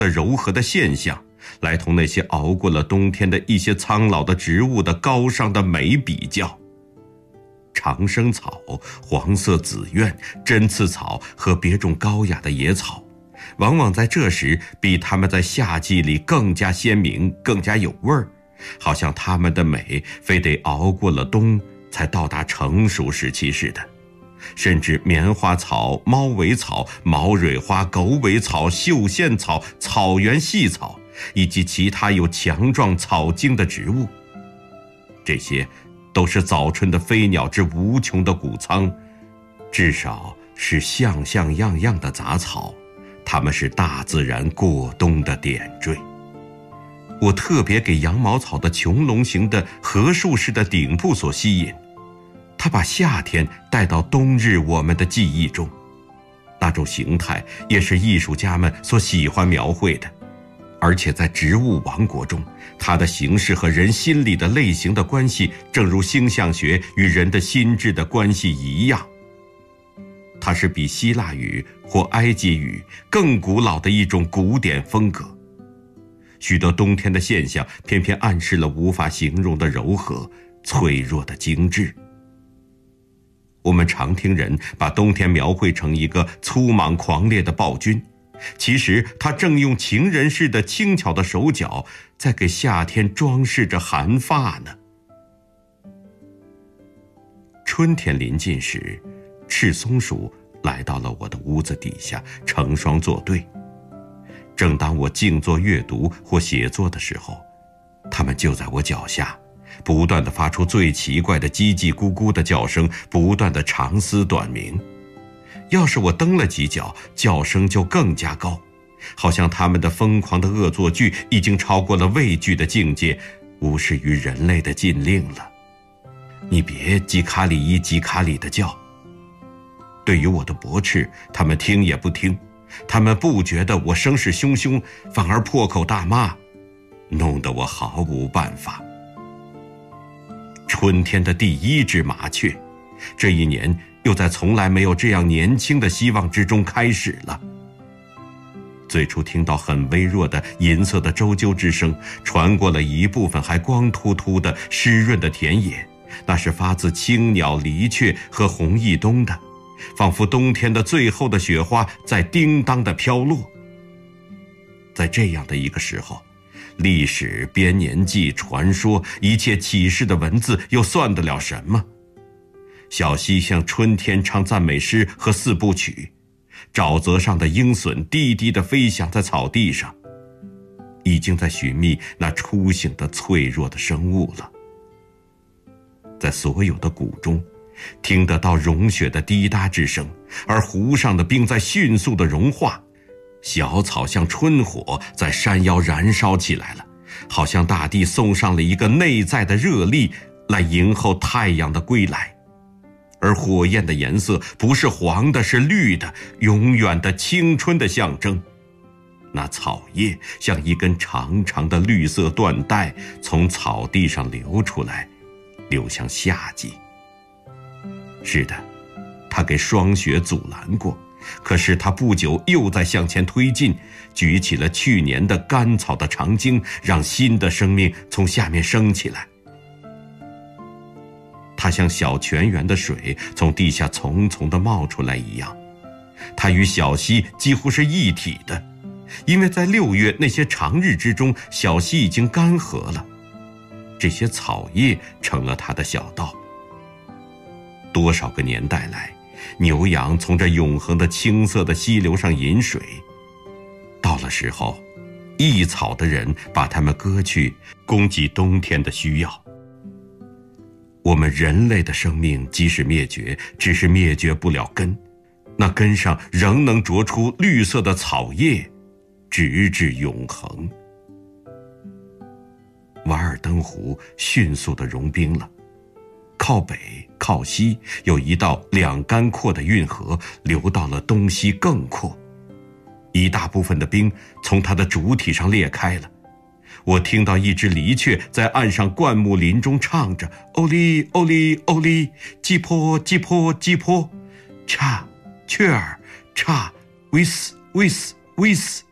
柔和的现象，来同那些熬过了冬天的一些苍老的植物的高尚的美比较。长生草、黄色紫苑、针刺草和别种高雅的野草，往往在这时比它们在夏季里更加鲜明，更加有味儿，好像它们的美非得熬过了冬才到达成熟时期似的。甚至棉花草、猫尾草、毛蕊花、狗尾草、绣线草、草原细草，以及其他有强壮草茎的植物，这些都是早春的飞鸟之无穷的谷仓，至少是像像样样的杂草，它们是大自然过冬的点缀。我特别给羊毛草的穹隆形的荷树式的顶部所吸引，它把夏天带到冬日我们的记忆中，那种形态也是艺术家们所喜欢描绘的。而且在植物王国中，它的形式和人心里的类型的关系，正如星象学与人的心智的关系一样。它是比希腊语或埃及语更古老的一种古典风格。许多冬天的现象偏偏暗示了无法形容的柔和、脆弱的精致。我们常听人把冬天描绘成一个粗莽狂烈的暴君，其实他正用情人似的轻巧的手脚在给夏天装饰着寒发呢。春天临近时，赤松鼠来到了我的屋子底下，成双作对。正当我静坐阅读或写作的时候，它们就在我脚下，不断地发出最奇怪的叽叽咕咕的叫声，不断地长嘶短鸣。要是我蹬了几脚，叫声就更加高，好像它们的疯狂的恶作剧已经超过了畏惧的境界，无视于人类的禁令了。你别叽卡里一叽卡里的叫。对于我的驳斥，他们听也不听，他们不觉得我声势汹汹，反而破口大骂，弄得我毫无办法。春天的第一只麻雀，这一年又在从来没有这样年轻的希望之中开始了。最初听到很微弱的银色的啁啾之声，传过了一部分还光秃秃的湿润的田野，那是发自青鸟、离雀和红翼东的，仿佛冬天的最后的雪花在叮当地飘落。在这样的一个时候，历史、编年记、传说，一切启示的文字又算得了什么？小溪向春天唱赞美诗和四部曲，沼泽上的鹰隼低低地飞翔在草地上，已经在寻觅那初醒的脆弱的生物了。在所有的谷中，听得到融雪的滴答之声，而湖上的冰在迅速地融化，小草像春火在山腰燃烧起来了，好像大地送上了一个内在的热力来迎候太阳的归来。而火焰的颜色不是黄的，是绿的，永远的青春的象征。那草叶像一根长长的绿色缎带，从草地上流出来，流向夏季。是的，它给霜雪阻拦过，可是它不久又在向前推进，举起了去年的干草的长茎，让新的生命从下面升起来。它像小泉源的水从地下丛丛地冒出来一样，它与小溪几乎是一体的，因为在6月那些长日之中，小溪已经干涸了，这些草叶成了它的小道。多少个年代来，牛羊从这永恒的青色的溪流上饮水，到了时候，益草的人把它们割去，供给冬天的需要。我们人类的生命即使灭绝，只是灭绝不了根，那根上仍能着出绿色的草叶，直至永恒。瓦尔登湖迅速地融冰了，靠北靠西有一道2干阔的运河，流到了东西更阔，一大部分的冰从它的主体上裂开了。我听到一只离雀在岸上灌木林中唱着欧哩欧哩欧哩，鸡坡鸡坡鸡坡，恰雀儿恰 with